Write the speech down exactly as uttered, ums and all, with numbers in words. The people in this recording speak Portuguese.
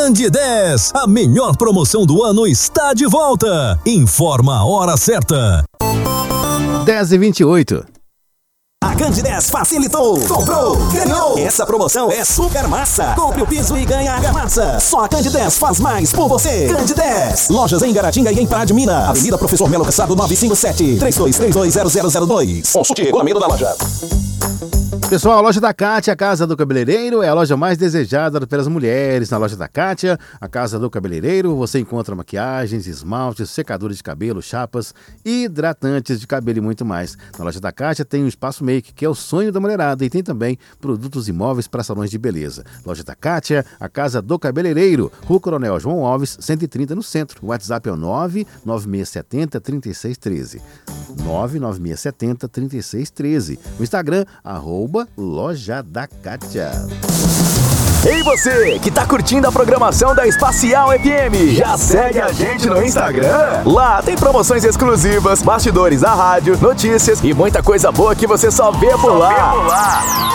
Candidez, a melhor promoção do ano está de volta. Informa a hora certa. dez e vinte e oito. A Candidez facilitou, comprou, ganhou. Essa promoção é super massa. Compre o piso e ganhe a argamassa. Só a Candidez faz mais por você. Candidez. Lojas em Garatinga e em Pará de Minas. Avenida Professor Melo Cassado novecentos e cinquenta e sete, três dois três dois zero zero zero dois. Consulte o regulamento da loja. Pessoal, a loja da Kátia, a Casa do Cabeleireiro, é a loja mais desejada pelas mulheres. Na loja da Kátia, a Casa do Cabeleireiro, você encontra maquiagens, esmaltes, secadores de cabelo, chapas, hidratantes de cabelo e muito mais. Na loja da Kátia tem o Espaço Make, que é o sonho da mulherada, e tem também produtos imóveis para salões de beleza. Loja da Kátia, a Casa do Cabeleireiro, Rua Coronel João Alves, cento e trinta no centro. O WhatsApp é o nove nove seis sete zero, três seis um três. nove nove seis sete zero, três seis um três. O Instagram, arroba Loja da Kátia. Ei você, que tá curtindo a programação da Espacial F M, já segue a gente no Instagram? Lá tem promoções exclusivas, bastidores da rádio, notícias e muita coisa boa que você só vê por lá.